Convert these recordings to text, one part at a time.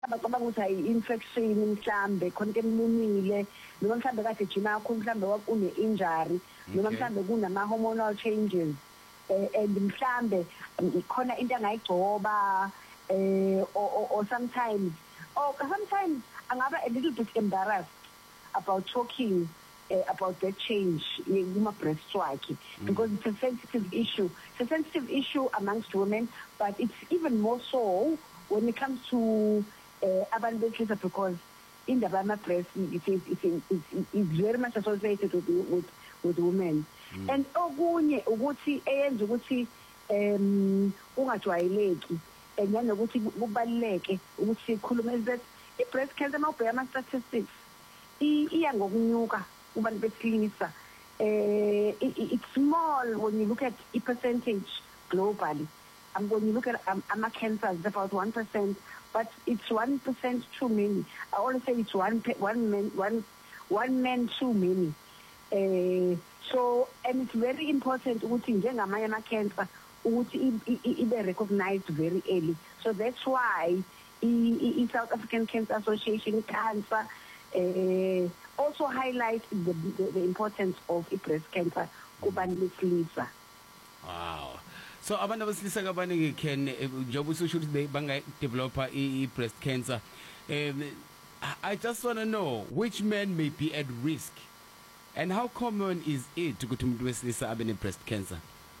abacabanga ukuthi ayi-infection mhlambe khona emlumile noma mhlambe kade jima yakho mhlambe une-injury noma mhlambe kunama-hormonal changes and mhlambe khona into angayigcoba or sometimes angaba a little bit embarrassed about talking about that change kuma-breast wakhe because it's a sensitive issue. It's a sensitive issue amongst women, but it's even more so when it comes to abantu besilisa because indaba yama-breast is very much associated with women. And okunye ukuthi eyenza ukuthi ungajwayeleki nanokuthi kubaluleke ukuthi sikhulume is that i-breast cancer mawubheka ama-statistics iya ngokunyuka kubantu besilisa. It's small when you look at a percentage globally. When you look at cancers, it's about 1%, but it's 1% too many. I always say it's one man too many. So, and it's very important ukuthi njengamanye ama-cancer ukuthi ibe recognized very early. So that's why South African Cancer Association cancer also highlight the importance of breast cancer kubantu besilisa. Wow. So abantu abesilisa kabaningi can njengoba usho ukuthi banga develop breast cancer. I just want to know which men may be at risk and how common is it ukuthi umuntu wesilisa abe ne breast cancer?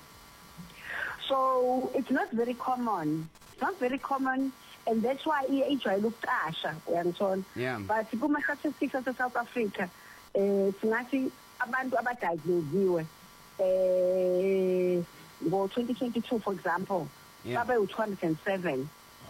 So it's not very common. It's not very common. And that's why ijwayele ukuqasha uyangithola. But kuma-statistics ase-South Africa singathi abantu abadiagnoziwe ngo-2022 for example babe u-207.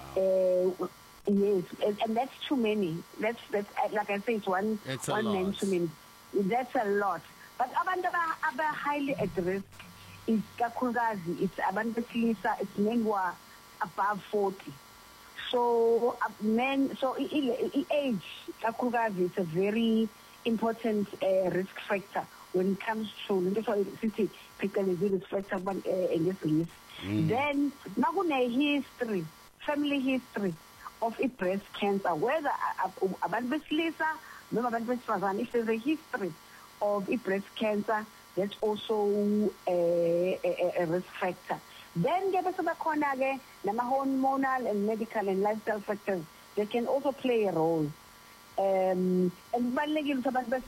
Yes, and that's too many. That's like I say, it's one man too many. That's a lot. But abantu aba highly at risk is kakhulukazi it's abantu besilisa, it's men who are above 40. So men, so age kakhulukazi is a very important risk factor when it comes to risk factor in this list. Then nakune history, family history of breast cancer, whether abantu besilisa noma abantu besifazane, if there's a history of breast cancer, that's also a risk factor. Then there is hormonal and medical and lifestyle factors that can also play a role. And by understanding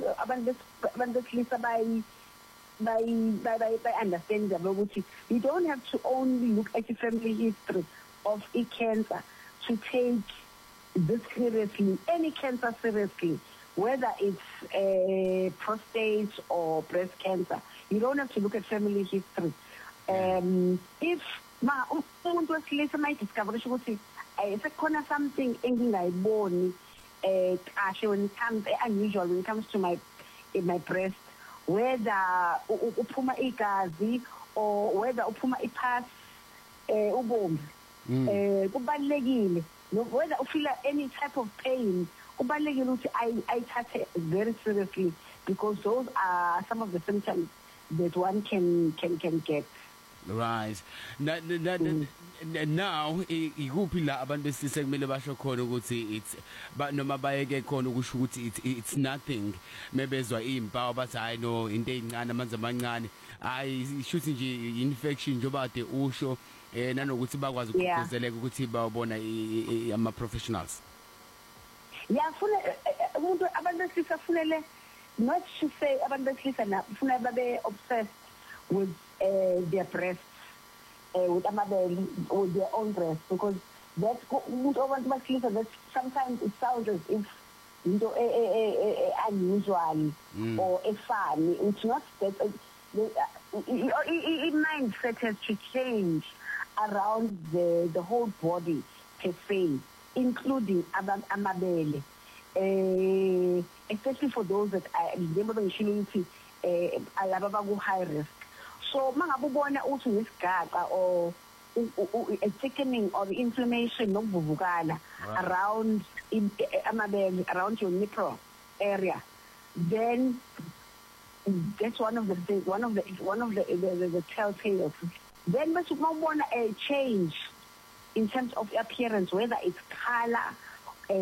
that you don't have to only look at the family history of cancer to take this seriously, any cancer seriously, whether it's prostate or breast cancer. You don't have to look at family history. If umuntu wesilisa mayidiscover ukuthi sekhona something engingayiboni kashe when it comes unusual when it comes to my breast, whether uphuma igazi or whether uphuma ipass ubomvu kubalekile, whether you feel any type of pain kubalekile ukuthi I take it very seriously because those are some of the symptoms that one can get. Right. Now ikuphi la abantu besilisa kumele basho khona ukuthi it's but noma bayeke khona ukusho ukuthi it's nothing, maybe ezwa impawu bathi hayi no into ezincane amanzi amancane hayi ishuthi nje infection njoba ade usho nanokuthi bakwazi ukugcizeleka ukuthi bawubona ama professionals. Funa umuntu abantu besilisa funele not to say abantu besilisa na funa babe obsessed with their breasts, with their own breasts, because that's that sometimes it sounds as if unusual or funny. It's not that. Mindset has to change around the whole body per se, including amabele, especially for those that are high risk. So mangabubona uthi nesigaqa or a thickening or inflammation nokuvuvukala around amabele, around your nipple area, then that's one of the telltales. Then but mawubona a change in terms of appearance, whether it's color